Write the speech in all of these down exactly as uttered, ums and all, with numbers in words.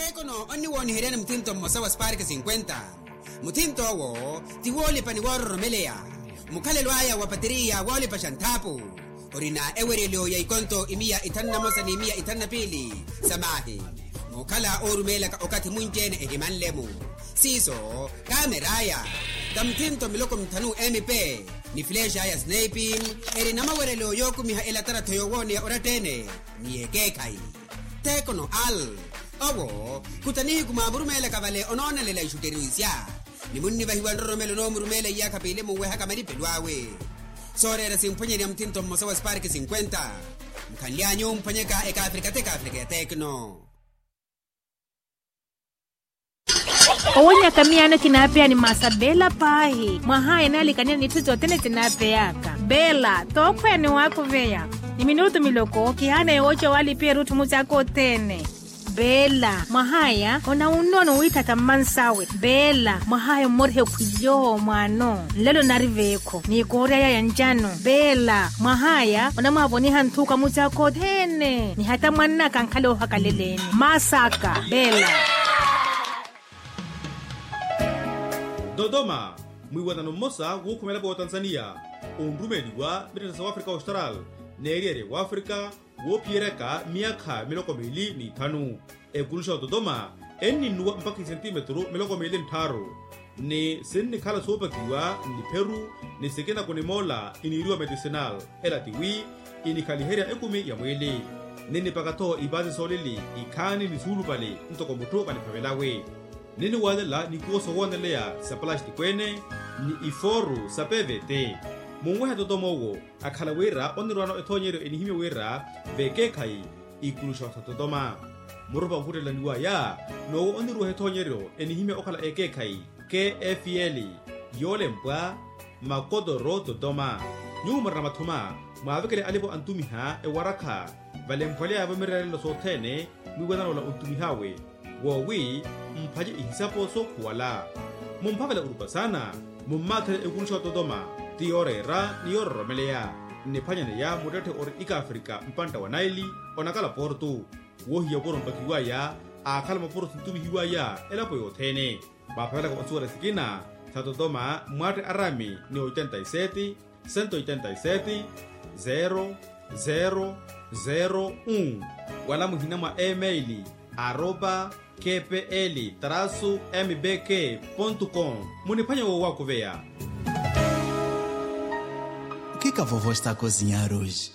Tekono oni woni herene mtinto mosawa spark cinquenta. Mutinto wo ti wole pani warro melea. Mukale lwaya wa bateria wole pa shantapu. Orina ewerelio ya ikonto imia itanna mosani imia itanna pili. Samahi. Mukala orumela ka okati munjene ehiman lemu. Siso kameraya. Tamtinto miloko mtanu M P. Ni flecha ya sniping. Eri nama werelio yoku miha elatara toyowoni ya oratene. Ni ekekai. Tekono al. Owo, kutanihi kumamurumela kavale onona lela ishuteruisya. Ni munni vahiwan romelo no murumela ya kapile muwe haka maripelwawe. Sore era simponye ni mtinto mosawa spark cinquenta. Mkanlianyo mponyeka eka Afrika teka Afrika ya Tekno. Owonya kamiana kinapea ni masabela pahi. Mahaya nali kanya ni tuzo tene tinapeaka. Bela, tokwe ni wako veya. Ni minuto miloko, kihana yocho wali pia rutu muzako tene. Bela, mahaya, ona unono uitata mansawe. Bela, mahaya morhe kujoho mwano. Lelo nariveko, ni korea ya njano. Bela, mahaya, ona maboni hantuka muzako tene. Ni hata mwana kankalo hakaleleni. Masaka, Bela. Dodoma, mwiwadano mosa wukumela kwa Tanzania. Undumeli wa Mirisa wa Afrika Austral. Neriere wa Afrika wopiereka miaka miloko mili ni tanu. Ekulusha Dodoma eni nuwa mpaki centimetro miloko mili ntaro. Ni sini kala sopa kiwa ni Peru ni sekena kone mola iniriwa medicinal. Ela tiwi ini kaliheria ekumi ya mwili. Nini pakato ibazi solili ikani ni sulu pali ntoko muto kani pavelawe. Nini wadela ni kuoso wandelea sa plasti kwene ni iforu sa P V T. Mungwe Dodoma wo akhala wera onirwano ethonyero enihime wera bekekai ikulusha Dodoma. Muruba ngurela niwa ya no onirwa ethonyero enihime okhala ekekai K F L yole mbwa makodoro Dodoma. Nyuma ramathuma mwavekele alipo antumiha e waraka vale mpwale avamirelo sotene mwiwadano la untumihawe wowi mpaje ihisapo so kuwala. Mumpavela urupa sana mummathele ekulusha Dodoma tiorera ni oromelea ni panyane ya mudate or ika Afrika mpanta wa Naili onakala portu wohi ya poro mpakiwa ya akala maporo tutubi hiwa ya elapo yotene mapavela kwa nsura sikina sa Dodoma mwate arami ni ochenta y siete, ciento ochenta y siete, zero zero zero uno wala muhina mwa emaili arroba kpl traço mbk ponto com munipanya wo wako veya. O que que a vovó está a cozinhar hoje?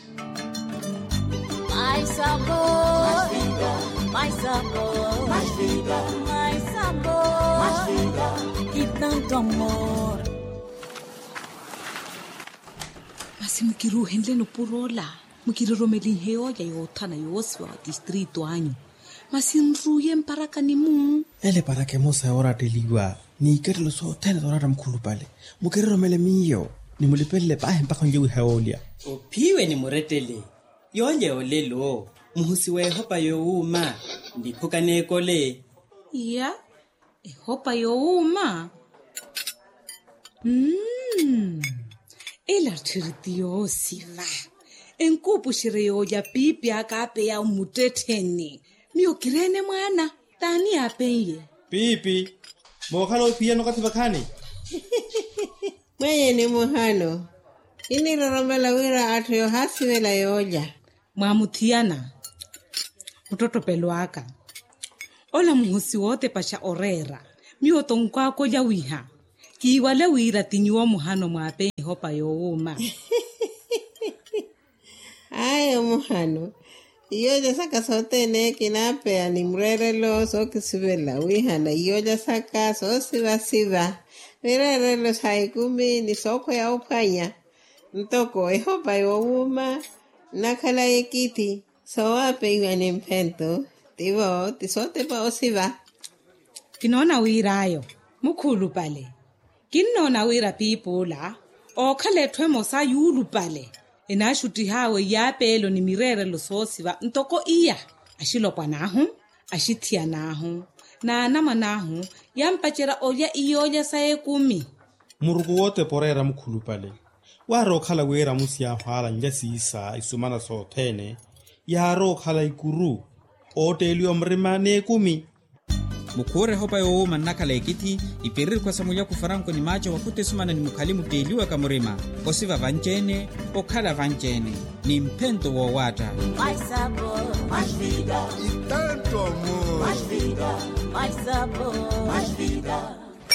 Mais sabor, mais vida, mais sabor, mais vida, mais sabor, mais vida e tanto amor. Basi mkiruhendle no purola, mkiroromeli heo ya yotana yoswa distrito anyo. Masinruye mparaka ni mu. Ele para que mosa ora deliwa. Ni kerlo so tena dora mkhulu pale. Mukiroromele miyo. Ni mulipele pahe mpaka njewe haolia. Upiwe ni muretele. Yonye olelo. Muhusi we hopa yo uma. Ndipuka nekole. Ya? E hopa yo uma? Mmm. Ela tiritiyo siva. Enkupu shireyo ya pipi akape ya umuteteni. Miyo kirene mwana. Tani apenye. Pipi. Mwakalo pia nokati bakani. Mwenye ni muhano. Ini roromela wira atu yo hasi wela yoja. Mwamutiana. Mtoto peluaka. Ola muhusi wote pasha orera. Miyo tongkwa koja wiha. Kiwale wira tinyuwa muhano mwape hopa yo uma. Ayo muhano. Iyoja saka sote ne kinapea ni mrerelo so kisibela wiha na iyoja saka so siva siva. Mirere los haikumi ni soko ya upanya. Ntoko ehopa iwawuma. Nakala ekiti. So wape iwa ni mpento. Tivo, tisote pa osiva. Kinona wirayo. Mukulu pale. Kinona wira pipola. O kale twemo sa yulu pale. Inashuti hawe ya pelo ni mirere los osiva. Ntoko iya. Ashilo pa nahu. Ashitia nahu. Na nama nahu. Yampachera oya iyoja sae kumi. Murugu wote porera mkhulu pale. Waro khala wera musi ya hwala njasi isa isumana so tene. Yaro khala ikuru. Ote ilio mrima ne kumi. mukure hopa yo manakala ekiti iperir kwa samulia kufaranko ni macho wakute sumana ni mukalimu teliwa kamurima osiva vanjene okhala vanjene ni mpento wa wata mais sabor, mais vida e tanto amor, mais vida, mais sabor, mais vida.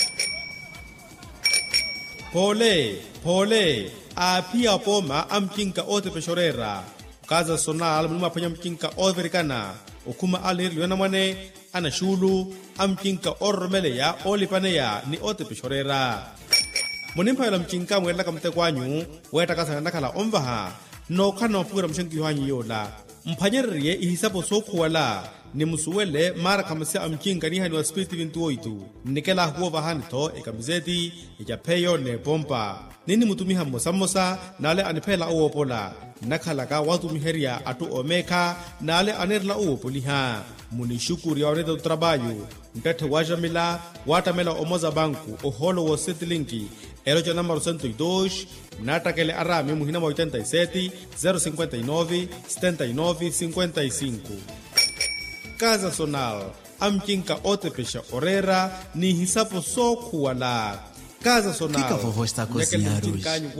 Pole, pole, apia poma amkinka ote peshorera. Kaza sonal mluma panya mkinka overikana. Okuma alir liwana mwane, ana shulu, amkinka ormele ya olipane ya ni ote peshorera. Munimpa yala mkinka mwela kamte kwanyu, weta kasa nakala omvaha, no kano pura mshanki yuhanyi yola. Mpanyerye ihisapo soku wala, ni musuwele mara kamase amkinka ni hani wa spiriti vintuo itu. Nikela huwa vahani to ekamizeti, ijapeyo ne pompa. Nini mutumiha mosa mosa, nale anipela uwo pola. Nakalaka watu miheria atu omeka, nale anerla uwo poliha. Munishukuri ya onedo trabayo. Ntete wajamila, watamela omoza banku, oholo wo setilinki. Eroja nambaro cento e dois, natakele arame muhinama oitenta e sete, zero cinquenta e nove, setenta e nove, cinquenta e cinco. Casa Sonal, amkinka ote pesha orera, ni hisapo soku wala. Casa Sonal. O que, que a vovó está a cozinhar hoje?